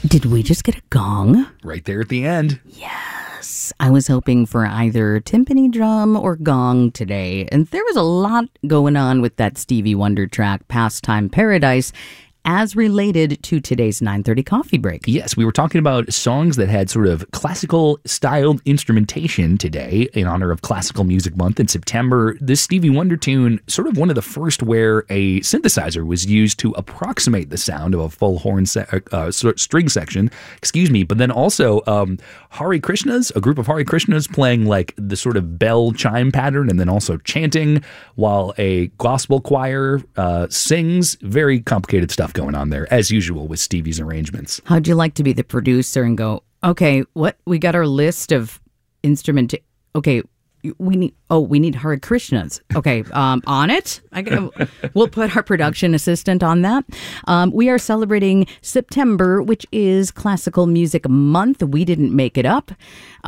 Did we just get a gong? Right there at the end. Yes. I was hoping for either timpani drum or gong today, and there was a lot going on with that Stevie Wonder track, Pastime Paradise, as related to today's 9:30 coffee break. Yes, we were talking about songs that had sort of classical styled instrumentation today in honor of Classical Music Month in September. This Stevie Wonder tune, sort of one of the first where a synthesizer was used to approximate the sound of a full horn string section, but then also Hare Krishnas, a group of Hare Krishnas playing like the sort of bell chime pattern and then also chanting while a gospel choir sings. Very complicated stuff going on there, as usual with Stevie's arrangements. How'd you like to be the producer and go, okay, what? We got our list of instrument. Okay, we need Hare Krishnas. Okay, on it. We'll put our production assistant on that. We are celebrating September, which is Classical Music Month. We didn't make it up.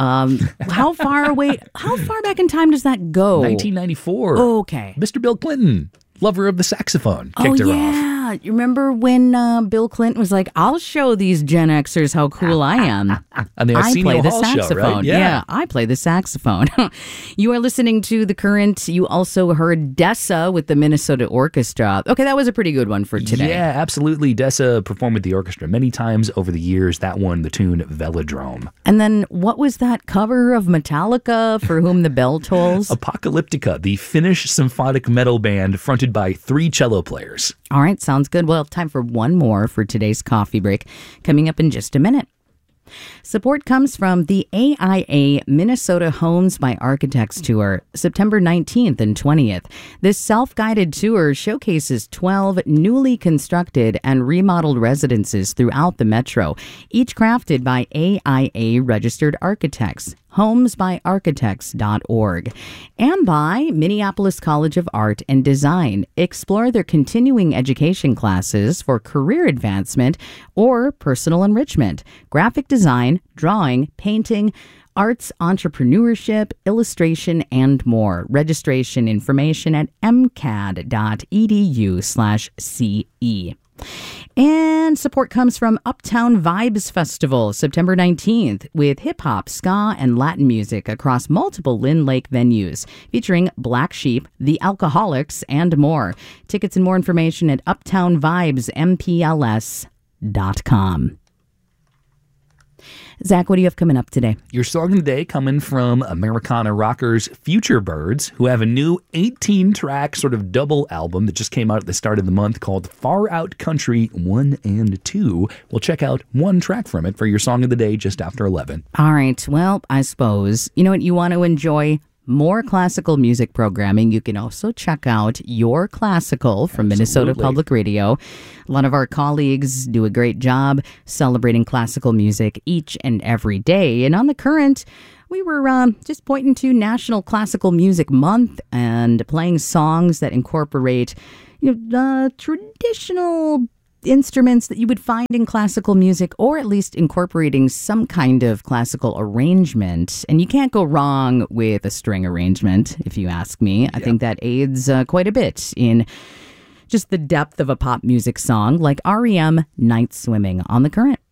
How far back in time does that go? 1994. Okay. Mr. Bill Clinton, lover of the saxophone, kicked her off. You remember when Bill Clinton was like, I'll show these Gen Xers how cool I am. On the I Arsenio play the Hall saxophone. show, right? Yeah, I play the saxophone. You are listening to The Current. You also heard Dessa with the Minnesota Orchestra. Okay, that was a pretty good one for today. Yeah, absolutely. Dessa performed with the orchestra many times over the years. That one, the tune Velodrome. And then what was that cover of Metallica, For Whom the Bell Tolls? Apocalyptica, the Finnish symphonic metal band fronted by 3 cello players. All right, sounds good. Well, time for one more for today's coffee break, coming up in just a minute. Support comes from the AIA Minnesota Homes by Architects Tour, September 19th and 20th. This self-guided tour showcases 12 newly constructed and remodeled residences throughout the metro, each crafted by AIA registered architects. homesbyarchitects.org, and by Minneapolis College of Art and Design. Explore their continuing education classes for career advancement or personal enrichment, graphic design, drawing, painting, arts, entrepreneurship, illustration, and more. Registration information at mcad.edu/CE. And support comes from Uptown Vibes Festival, September 19th, with hip-hop, ska, and Latin music across multiple Lynn Lake venues, featuring Black Sheep, The Alcoholics, and more. Tickets and more information at uptownvibespls.com. Zach, what do you have coming up today? Your song today coming from Americana rockers Future Birds, who have a new 18-track sort of double album that just came out at the start of the month called Far Out Country 1 and 2. We'll check out one track from it for your song of the day just after 11. All right. Well, I suppose, you know what, you want to enjoy more classical music programming. You can also check out Your Classical from Minnesota Public Radio. A lot of our colleagues do a great job celebrating classical music each and every day. And on The Current, we were just pointing to National Classical Music Month and playing songs that incorporate, traditional instruments that you would find in classical music, or at least incorporating some kind of classical arrangement. And you can't go wrong with a string arrangement, if you ask me. Yeah. I think that aids quite a bit in just the depth of a pop music song, like REM Night Swimming on The Current.